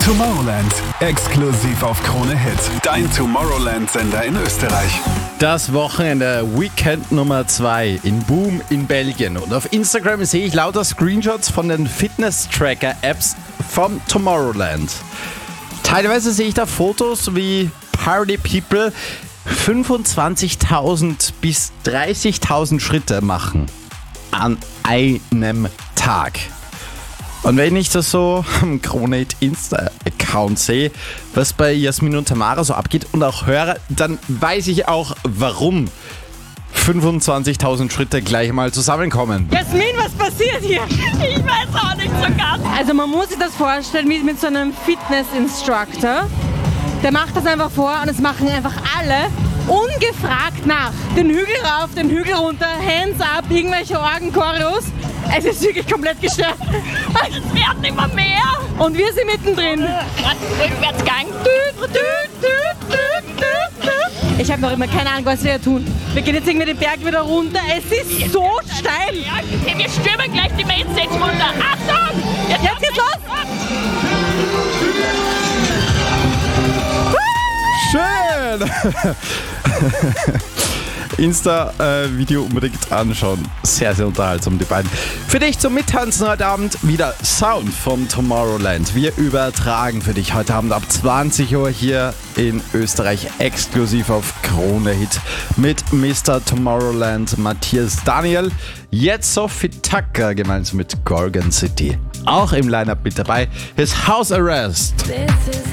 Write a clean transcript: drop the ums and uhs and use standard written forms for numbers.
Tomorrowland, exklusiv auf Krone Hit. Dein Tomorrowland-Sender in Österreich. Das Wochenende Weekend Nummer 2 in Boom in Belgien. Und auf Instagram sehe ich lauter Screenshots von den Fitness-Tracker-Apps vom Tomorrowland. Teilweise sehe ich da Fotos wie Party People 25.000 bis 30.000 Schritte machen an einem Tag. Und wenn ich das so am Kronehit Insta-Account sehe, was bei Jasmin und Tamara so abgeht und auch höre, dann weiß ich auch, warum 25.000 Schritte gleich mal zusammenkommen. Jasmin, was passiert hier? Ich weiß auch nicht so ganz. Also man muss sich das vorstellen wie mit so einem Fitness-Instructor. Der macht das einfach vor und es machen einfach alle ungefragt nach. Den Hügel rauf, den Hügel runter, Hands up, irgendwelche Orgen-Choreos. Es ist wirklich komplett gestört. Es werden immer mehr. Und wir sind mittendrin. Rückwärtsgang. Ich habe noch immer keine Ahnung, was wir hier tun. Wir gehen jetzt irgendwie den Berg wieder runter. Es ist so steil. Wir stürmen gleich die Mainstage runter. Achtung! Jetzt geht's los. Schön! Insta-Video unbedingt anschauen. Sehr, sehr unterhaltsam, die beiden. Für dich zum Mittanzen heute Abend wieder Sound vom Tomorrowland. Wir übertragen für dich heute Abend ab 20 Uhr hier in Österreich exklusiv auf Krone Hit mit Mr. Tomorrowland Matthias Daniel. Jetzt Sophie Tucker gemeinsam mit Gorgon City. Auch im Line-Up mit dabei ist House Arrest.